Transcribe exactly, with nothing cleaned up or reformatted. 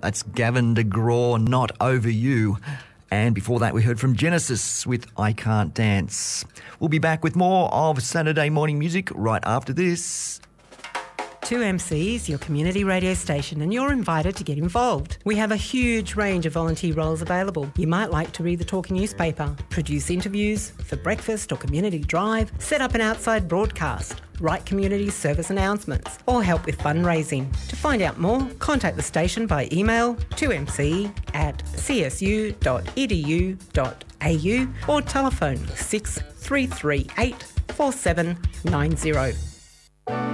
That's Gavin DeGraw, Not Over You. And before that, we heard from Genesis with I Can't Dance. We'll be back with more of Saturday morning music right after this. two M Cs, your community radio station, and you're invited to get involved. We have a huge range of volunteer roles available. You might like to read the talking newspaper, produce interviews for breakfast or community drive, set up an outside broadcast, write community service announcements, or help with fundraising. To find out more, contact the station by email two m c at c s u dot e d u dot a u or telephone six three three eight four seven nine zero.